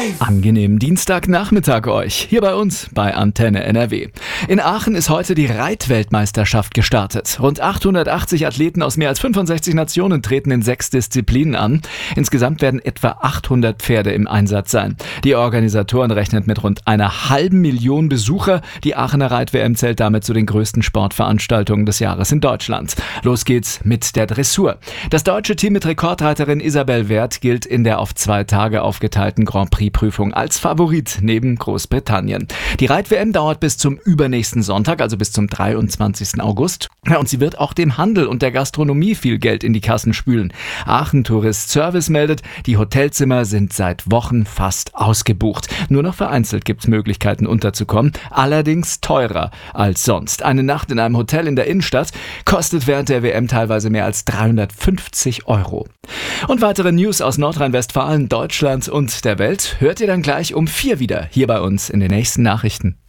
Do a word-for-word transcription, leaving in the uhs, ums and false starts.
Angenehmen Dienstagnachmittag euch, hier bei uns bei Antenne N R W. In Aachen ist heute die Reitweltmeisterschaft gestartet. Rund achthundertachtzig Athleten aus mehr als fünfundsechzig Nationen treten in sechs Disziplinen an. Insgesamt werden etwa achthundert Pferde im Einsatz sein. Die Organisatoren rechnen mit rund einer halben Million Besucher. Die Aachener Reit-W M zählt damit zu den größten Sportveranstaltungen des Jahres in Deutschland. Los geht's mit der Dressur. Das deutsche Team mit Rekordreiterin Isabel Werth gilt in der auf zwei Tage aufgeteilten Grand Prix-Prüfung als Favorit neben Großbritannien. Die Reit-W M dauert bis zum übernächsten Sonntag, also bis zum dreiundzwanzigsten August. Ja, und sie wird auch dem Handel und der Gastronomie viel Geld in die Kassen spülen. Aachen Tourist Service meldet, die Hotelzimmer sind seit Wochen fast ausgebucht. Nur noch vereinzelt gibt es Möglichkeiten unterzukommen, allerdings teurer als sonst. Eine Nacht in einem Hotel in der Innenstadt kostet während der W M teilweise mehr als dreihundertfünfzig Euro. Und weitere News aus Nordrhein-Westfalen, Deutschland und der Welt hört ihr dann gleich um vier wieder hier bei uns in den nächsten Nachrichten.